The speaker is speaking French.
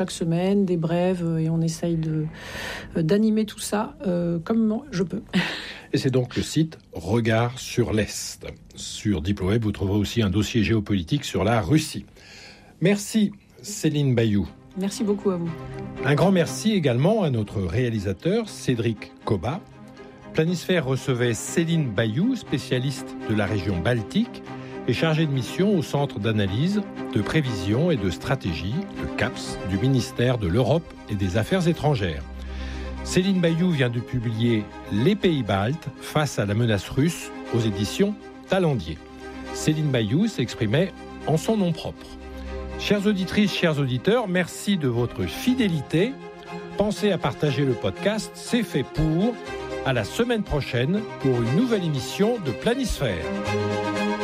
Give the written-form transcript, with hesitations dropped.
chaque semaine, des brèves, et on essaye d'animer tout ça comme je peux. Et c'est donc le site Regard sur l'Est. Sur Diploweb, vous trouverez aussi un dossier géopolitique sur la Russie. Merci Céline Bayou. Merci beaucoup à vous. Un grand merci également à notre réalisateur Cédric Koba. Planisphère recevait Céline Bayou, spécialiste de la région Baltique et chargée de mission au Centre d'analyse, de prévision et de stratégie, le CAPS, du ministère de l'Europe et des Affaires étrangères. Céline Bayou vient de publier Les Pays baltes face à la menace russe aux éditions Talendier. Céline Bayou s'exprimait en son nom propre. Chères auditrices, chers auditeurs, merci de votre fidélité. Pensez à partager le podcast, c'est fait pour. À la semaine prochaine pour une nouvelle émission de Planisphère.